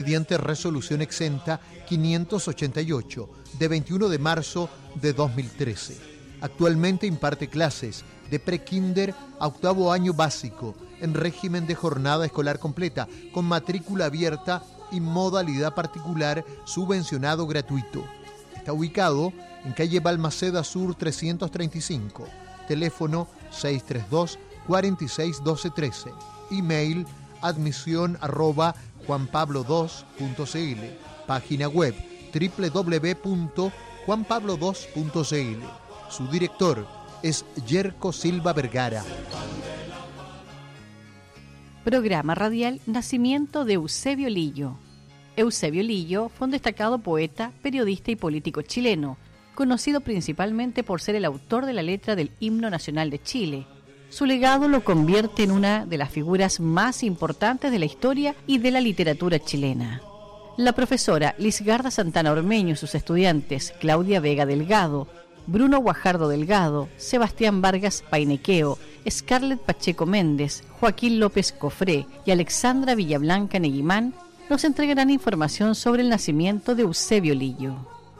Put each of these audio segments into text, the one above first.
mediante resolución exenta 588 de 21 de marzo de 2013. Actualmente imparte clases de prekinder a octavo año básico en régimen de jornada escolar completa con matrícula abierta y modalidad particular subvencionado gratuito. Está ubicado en calle Balmaceda Sur 335, teléfono 632 46 12 13, email admisión@juanpablo2.cl, página web www.juanpablo2.cl. Su director es Yerko Silva Vergara. Programa radial Nacimiento de Eusebio Lillo. Eusebio Lillo fue un destacado poeta, periodista y político chileno, conocido principalmente por ser el autor de la letra del Himno Nacional de Chile. Su legado lo convierte en una de las figuras más importantes de la historia y de la literatura chilena. La profesora Lisgarda Santana Ormeño y sus estudiantes Claudia Vega Delgado, Bruno Guajardo Delgado, Sebastián Vargas Painequeo, Scarlett Pacheco Méndez, Joaquín López Cofré y Alexandra Villablanca Neguimán nos entregarán información sobre el nacimiento de Eusebio Lillo.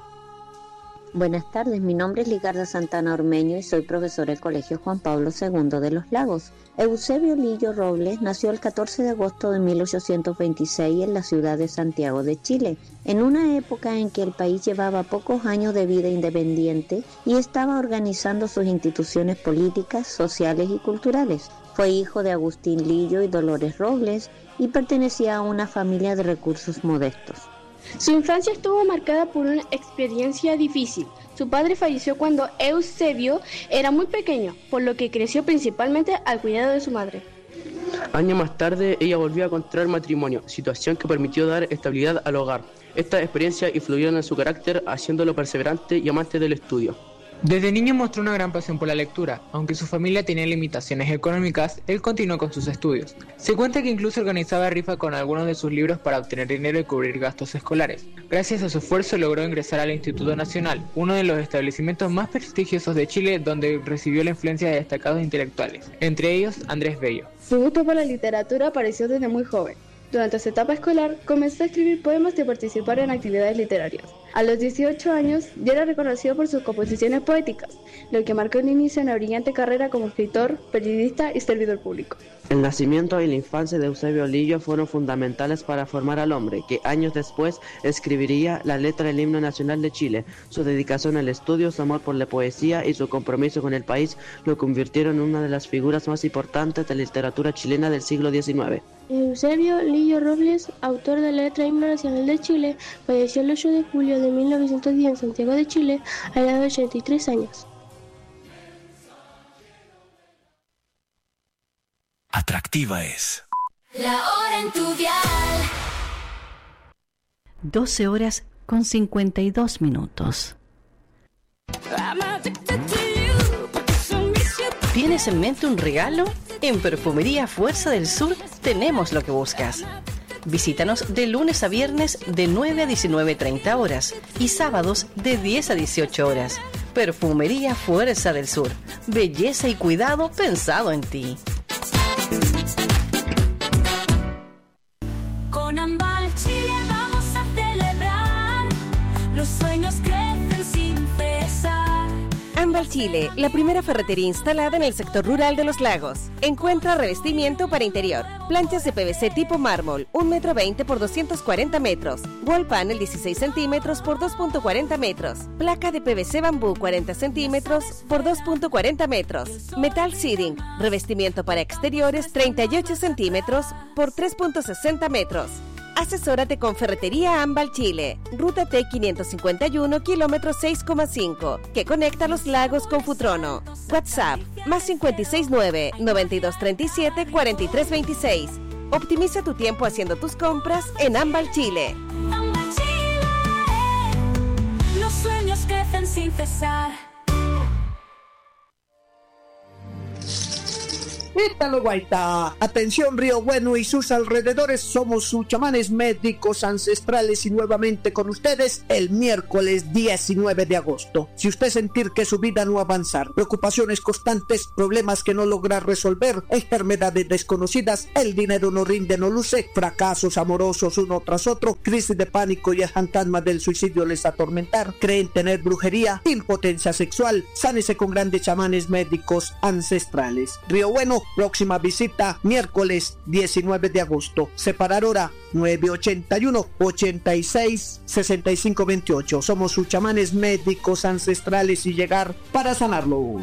Buenas tardes, mi nombre es Lisgarda Santana Ormeño y soy profesora del Colegio Juan Pablo II de Los Lagos. Eusebio Lillo Robles nació el 14 de agosto de 1826 en la ciudad de Santiago de Chile, en una época en que el país llevaba pocos años de vida independiente y estaba organizando sus instituciones políticas, sociales y culturales. Fue hijo de Agustín Lillo y Dolores Robles y pertenecía a una familia de recursos modestos. Su infancia estuvo marcada por una experiencia difícil. Su padre falleció cuando Eusebio era muy pequeño, por lo que creció principalmente al cuidado de su madre. Años más tarde, ella volvió a contraer matrimonio, situación que permitió dar estabilidad al hogar. Esta experiencia influyó en su carácter, haciéndolo perseverante y amante del estudio. Desde niño mostró una gran pasión por la lectura. Aunque su familia tenía limitaciones económicas, él continuó con sus estudios. Se cuenta que incluso organizaba rifa con algunos de sus libros para obtener dinero y cubrir gastos escolares. Gracias a su esfuerzo logró ingresar al Instituto Nacional, uno de los establecimientos más prestigiosos de Chile, donde recibió la influencia de destacados intelectuales, entre ellos Andrés Bello. Su gusto por la literatura apareció desde muy joven. Durante su etapa escolar, comenzó a escribir poemas y a participar en actividades literarias. A los 18 años, ya era reconocido por sus composiciones poéticas, lo que marcó el inicio en una brillante carrera como escritor, periodista y servidor público. El nacimiento y la infancia de Eusebio Lillo fueron fundamentales para formar al hombre, que años después escribiría la letra del Himno Nacional de Chile. Su dedicación al estudio, su amor por la poesía y su compromiso con el país lo convirtieron en una de las figuras más importantes de la literatura chilena del siglo XIX. Eusebio Lillo Robles, autor de la letra del Himno Nacional de Chile, falleció el 8 de julio de 1910 en Santiago de Chile a la edad de 83 años. Atractiva es la hora en tu dial. 12 horas con 52 minutos. ¿Tienes en mente un regalo? En Perfumería Fuerza del Sur tenemos lo que buscas. Visítanos de lunes a viernes de 9 a 19:30 horas y sábados de 10 a 18 horas. Perfumería Fuerza del Sur. Belleza y cuidado pensado en ti. Con Ambal Chile vamos a celebrar. Los sueños crecen sin cesar. Ambal Chile, la primera ferretería instalada en el sector rural de Los Lagos. Encuentra revestimiento para interior, planchas de PVC tipo mármol, 1,20 m por 240 metros, wall panel 16 centímetros por 2,40 metros, placa de PVC bambú 40 centímetros por 2,40 metros, metal seating, revestimiento para exteriores 38 centímetros por 3,60 metros. Asesórate con Ferretería Ambal Chile, Ruta T551, kilómetro 6,5, que conecta Los Lagos con Futrono. WhatsApp, más 569-9237-4326. Optimiza tu tiempo haciendo tus compras en Ambal Chile. Ambal Chile, los sueños crecen sin cesar. Ítalo Guaita. Atención Río Bueno y sus alrededores, somos sus chamanes médicos ancestrales y nuevamente con ustedes el miércoles 19 de agosto. Si usted sentir que su vida no avanzar, preocupaciones constantes, problemas que no logra resolver, enfermedades desconocidas, el dinero no rinde, no luce, fracasos amorosos uno tras otro, crisis de pánico y el fantasma del suicidio les atormentar, creen tener brujería, impotencia sexual, sánese con grandes chamanes médicos ancestrales. Río Bueno, próxima visita miércoles 19 de agosto. Separar hora 981-86-6528. Somos sus chamanes médicos ancestrales y llegar para sanarlos.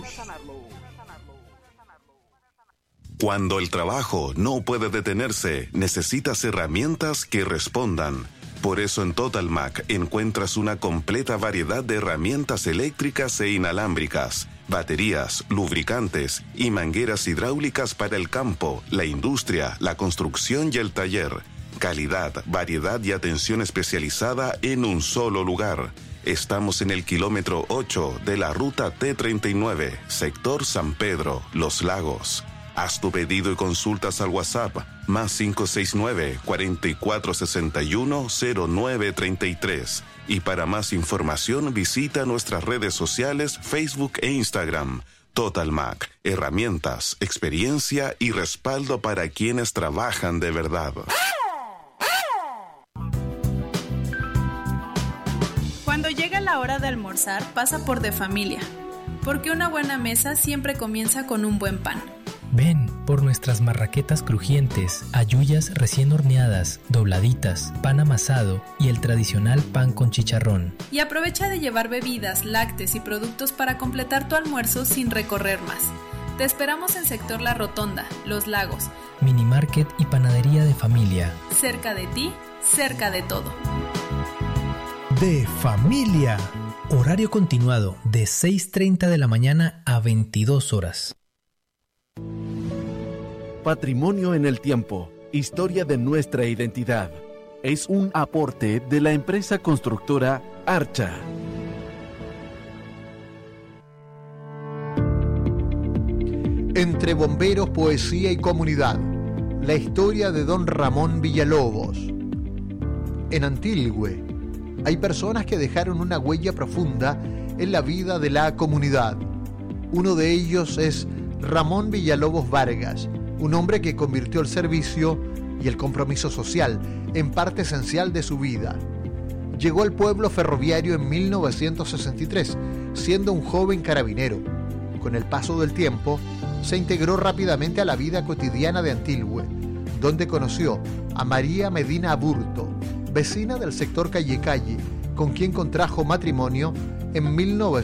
Cuando el trabajo no puede detenerse, necesitas herramientas que respondan. Por eso en Total Mac encuentras una completa variedad de herramientas eléctricas e inalámbricas, baterías, lubricantes y mangueras hidráulicas para el campo, la industria, la construcción y el taller. Calidad, variedad y atención especializada en un solo lugar. Estamos en el kilómetro 8 de la ruta T39, sector San Pedro, Los Lagos. Haz tu pedido y consultas al WhatsApp más 569-4461-0933. Y para más información visita nuestras redes sociales Facebook e Instagram. Total Mac, herramientas, experiencia y respaldo para quienes trabajan de verdad. Cuando llega la hora de almorzar, pasa por De Familia, porque una buena mesa siempre comienza con un buen pan. Ven por nuestras marraquetas crujientes, halluyas recién horneadas, dobladitas, pan amasado y el tradicional pan con chicharrón. Y aprovecha de llevar bebidas, lácteos y productos para completar tu almuerzo sin recorrer más. Te esperamos en sector La Rotonda, Los Lagos. Minimarket y panadería De Familia. Cerca de ti, cerca de todo. De Familia. Horario continuado de 6:30 de la mañana a 22 horas. Patrimonio en el tiempo, historia de nuestra identidad. Es un aporte de la empresa constructora Archa. Entre bomberos, poesía y comunidad. La historia de don Ramón Villalobos. En Antilgüe, hay personas que dejaron una huella profunda en la vida de la comunidad. Uno de ellos es Ramón Villalobos Vargas, un hombre que convirtió el servicio y el compromiso social en parte esencial de su vida. Llegó al pueblo ferroviario en 1963, siendo un joven carabinero. Con el paso del tiempo, se integró rápidamente a la vida cotidiana de Antilgüe, donde conoció a María Medina Aburto, vecina del sector Calle Calle, con quien contrajo matrimonio en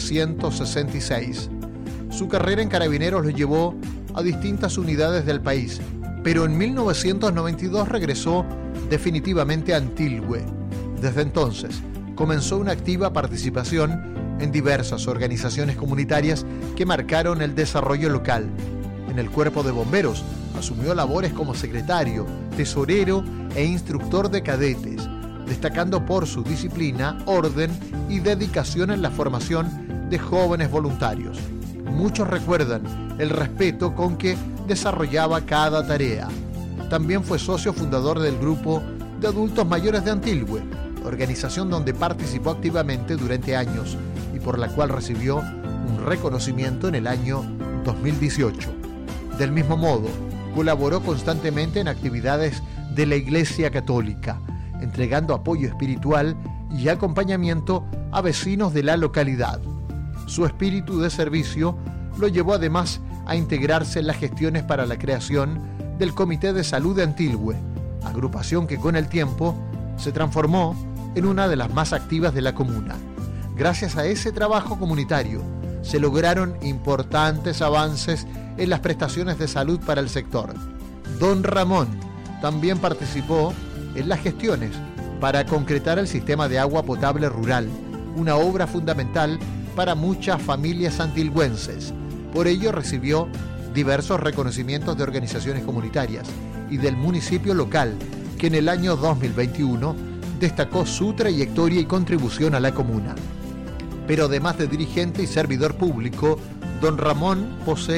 1966. Su carrera en Carabineros lo llevó a distintas unidades del país, pero en 1992 regresó definitivamente a Antilgüe. Desde entonces, comenzó una activa participación en diversas organizaciones comunitarias que marcaron el desarrollo local. En el Cuerpo de Bomberos, asumió labores como secretario, tesorero e instructor de cadetes, destacando por su disciplina, orden y dedicación en la formación de jóvenes voluntarios. Muchos recuerdan el respeto con que desarrollaba cada tarea. También fue socio fundador del Grupo de Adultos Mayores de Antilgüe, organización donde participó activamente durante años y por la cual recibió un reconocimiento en el año 2018. Del mismo modo, colaboró constantemente en actividades de la Iglesia Católica, entregando apoyo espiritual y acompañamiento a vecinos de la localidad. Su espíritu de servicio lo llevó además a integrarse en las gestiones para la creación del Comité de Salud de Antilgüe, agrupación que con el tiempo se transformó en una de las más activas de la comuna. Gracias a ese trabajo comunitario, se lograron importantes avances en las prestaciones de salud para el sector. Don Ramón también participó en las gestiones para concretar el sistema de agua potable rural, una obra fundamental para muchas familias antilgüenses. Por ello recibió diversos reconocimientos de organizaciones comunitarias y del municipio local, que en el año 2021 destacó su trayectoria y contribución a la comuna. Pero además de dirigente y servidor público, don Ramón posee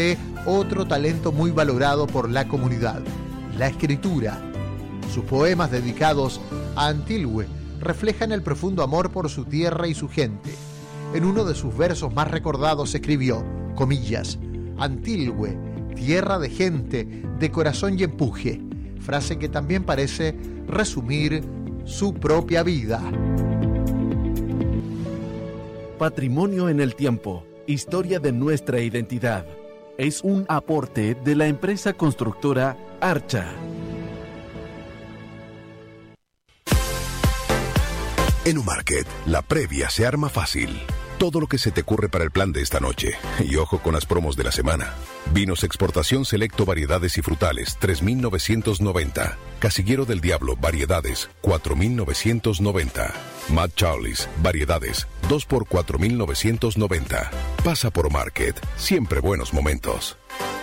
otro talento muy valorado por la comunidad, la escritura. Sus poemas dedicados a Antilhue reflejan el profundo amor por su tierra y su gente. En uno de sus versos más recordados escribió, comillas, Antilhue, tierra de gente, de corazón y empuje, frase que también parece resumir su propia vida. Patrimonio en el tiempo, historia de nuestra identidad. Es un aporte de la empresa constructora Archa. En Umarket, la previa se arma fácil. Todo lo que se te ocurre para el plan de esta noche. Y ojo con las promos de la semana. Vinos Exportación Selecto Variedades y Frutales, 3.990. Casillero del Diablo Variedades, 4.990. Mad Charlie's Variedades, 2 por 4.990. Pasa por Market, siempre buenos momentos.